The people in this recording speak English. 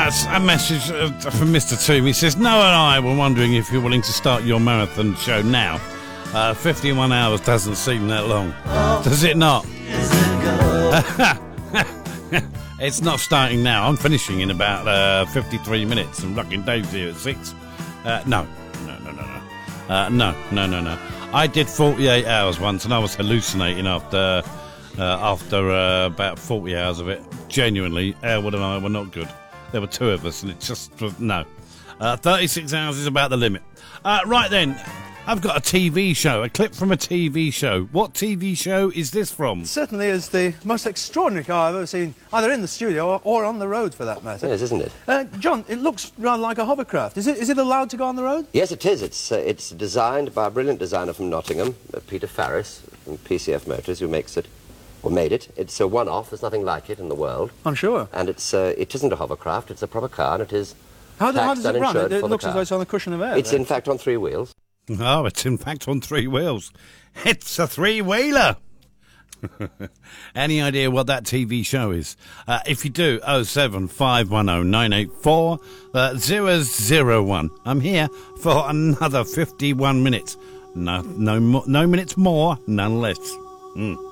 That's a message from Mr. Toom. He says, Noah and I were wondering if you're willing to start your marathon show now. 51 hours doesn't seem that long. Does it not? It's not starting now. I'm finishing in about 53 minutes and fucking Dave's here at 6. No. I did 48 hours once and I was hallucinating after about 40 hours of it. Genuinely, Airwood and I were not good. There were two of us and it just, no. 36 hours is about the limit. Right then, I've got a TV show, a clip from a TV show. What TV show is this from? It certainly is the most extraordinary car I've ever seen, either in the studio or on the road for that matter. Yes, isn't it? John, it looks rather like a hovercraft. Is it allowed to go on the road? Yes, it is. It's designed by a brilliant designer from Nottingham, Peter Farris, from PCF Motors, who makes it, or made it. It's a one-off. There's nothing like it in the world. I'm sure. And it isn't a hovercraft. It's a proper car, and it is How does it run? It looks as though it's on a cushion of air. It's in fact on 3 wheels. Oh, it's in fact on 3 wheels. It's a 3-wheeler. Any idea what that TV show is? If you do, 07510 984 001. I'm here for another 51 minutes. No minutes more, none less.